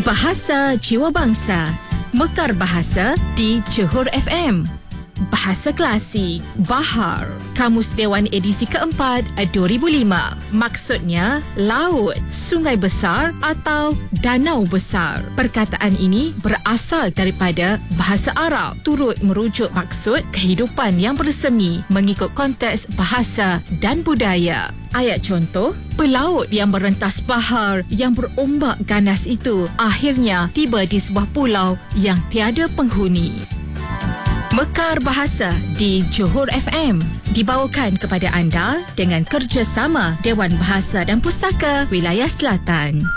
Bahasa Jiwa Bangsa, Mekar Bahasa di Johor FM. Bahasa Klasik, Bahar, Kamus Dewan edisi keempat 2005. Maksudnya, laut, sungai besar atau danau besar. Perkataan ini berasal daripada bahasa Arab, turut merujuk maksud kehidupan yang bersemi mengikut konteks bahasa dan budaya. Ayat contoh, pelaut yang merentas bahar yang berombak ganas itu akhirnya tiba di sebuah pulau yang tiada penghuni. Mekar Bahasa di Johor FM dibawakan kepada anda dengan kerjasama Dewan Bahasa dan Pustaka Wilayah Selatan.